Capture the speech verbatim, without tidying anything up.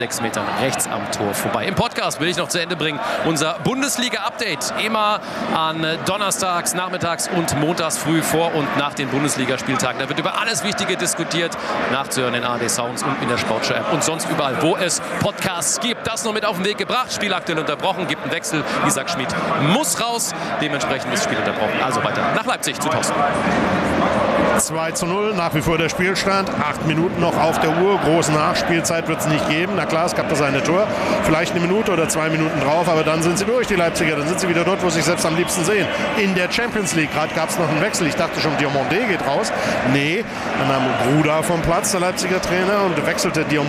sechs Metern rechts am Tor vorbei. Im Podcast will ich noch zu Ende bringen unser Bundesliga-Update. Immer an Donnerstags, Nachmittags und Montags früh vor und nach den Bundesligaspieltagen. Da wird über alles Wichtige diskutiert. Nachzuhören in A R D Sounds und in der Sportschau-App und sonst überall, wo es Podcasts gibt. Das noch mit auf den Weg gebracht. Spiel aktuell unterbrochen, gibt einen Wechsel. Isaac Schmid muss raus. Dementsprechend ist das Spiel unterbrochen. Also weiter nach Leipzig zu Thorsten. zwei zu null, nach wie vor der Spielstand. Acht Minuten noch auf der Uhr. Große Nachspielzeit wird es nicht geben. Na klar, es gab das eine Tor. Vielleicht eine Minute oder zwei Minuten drauf, aber dann sind sie durch, die Leipziger. Dann sind sie wieder dort, wo sie sich selbst am liebsten sehen. In der Champions League. Gerade gab es noch einen Wechsel. Ich dachte schon, Diomandé geht raus. Nee, dann nahm Gruda vom Platz, der Leipziger Trainer, und wechselte Diomandé